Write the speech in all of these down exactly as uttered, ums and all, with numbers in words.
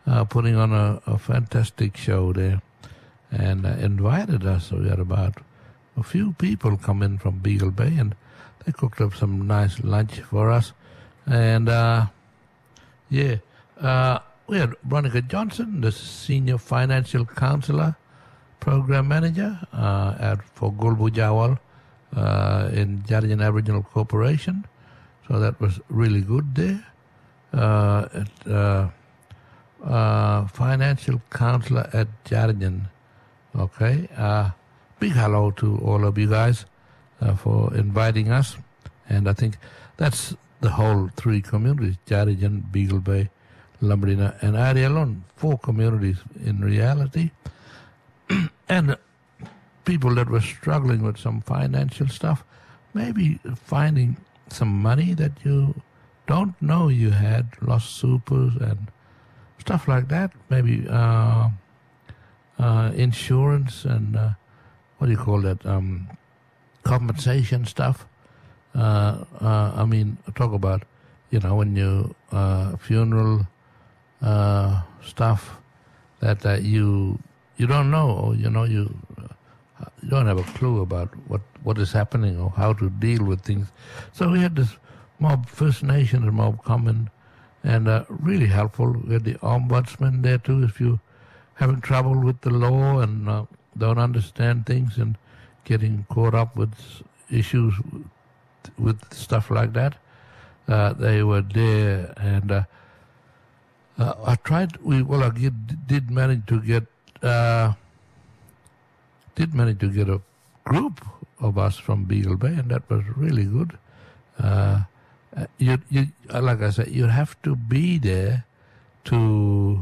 uh, putting on a, a fantastic show there, and uh, invited us. So we had about a few people come in from Beagle Bay, and they cooked up some nice lunch for us. And uh, yeah, uh, we had Veronica Johnson, the senior financial counselor, program manager uh, at for Gulbu Jawal uh, in Jarijan Aboriginal Corporation. So that was really good there. Uh, at, uh, uh, financial counselor at Jarijan. Okay. Uh, big hello to all of you guys uh, for inviting us. And I think that's the whole three communities, Jarijan, Beagle Bay, Lumbardina, and Arialon. Four communities in reality. And people that were struggling with some financial stuff, maybe finding some money that you don't know you had, lost supers and stuff like that, maybe uh, uh, insurance and uh, what do you call that, um, compensation stuff. Uh, uh, I mean, talk about, you know, when you, uh, funeral uh, stuff that uh, you you don't know, or, you know, you, uh, you don't have a clue about what, what is happening or how to deal with things. So we had this mob, First Nations mob come in, and uh, really helpful. We had the ombudsman there too. If you having trouble with the law and uh, don't understand things and getting caught up with issues with stuff like that, uh, they were there. And uh, uh, I tried. We well, I get, did manage to get uh, did manage to get a group of us from Beagle Bay, and that was really good. Uh, you, you, like I said, you have to be there to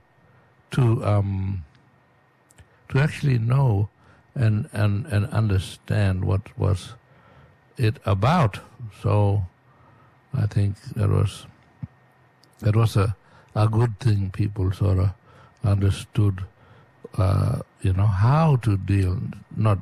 to um, to actually know and, and, and understand what was it about. So I think that was that was a, a good thing. People sort of understood, uh, you know, how to deal, not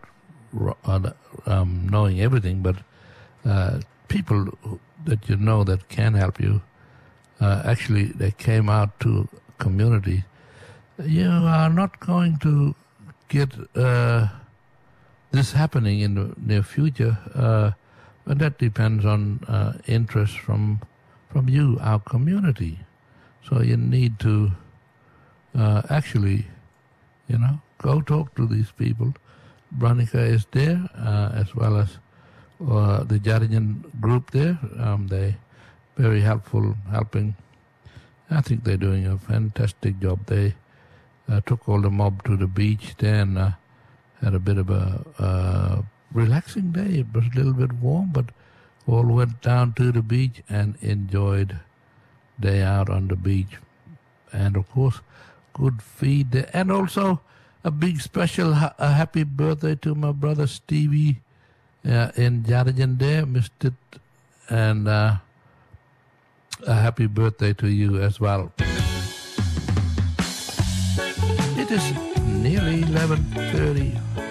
um, knowing everything, but uh, people that you know that can help you. Uh, actually, they came out to community. You are not going to get uh, this happening in the near future, uh, and that depends on uh, interest from from you, our community. So you need to uh, actually, you know, go talk to these people. Veronica is there, uh, as well as uh, the Jarijan group there. Um, they very helpful, helping. I think they're doing a fantastic job. They uh, took all the mob to the beach there and uh, had a bit of a uh, relaxing day. It was a little bit warm, but all went down to the beach and enjoyed day out on the beach. And of course, good feed there. And also a big special ha- a happy birthday to my brother Stevie uh, in Jarijan there, missed it. And uh, a happy birthday to you as well. It is nearly eleven thirty.